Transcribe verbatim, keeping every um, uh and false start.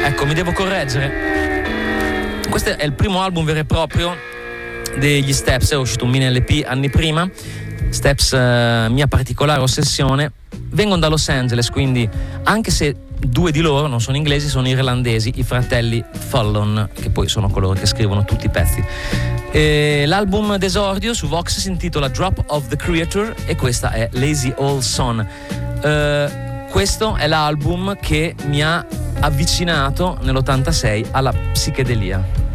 ecco, mi devo correggere. Questo è il primo album vero e proprio degli Steps, è uscito un mini L P anni prima. Steps, eh, mia particolare ossessione. Vengono da Los Angeles, quindi anche se due di loro non sono inglesi, sono irlandesi, i fratelli Fallon, che poi sono coloro che scrivono tutti i pezzi. E l'album d'esordio su Vox si intitola Drop of the Creator e questa è Lazy Old Son. Uh, questo è l'album che mi ha avvicinato nell'ottantasei alla psichedelia.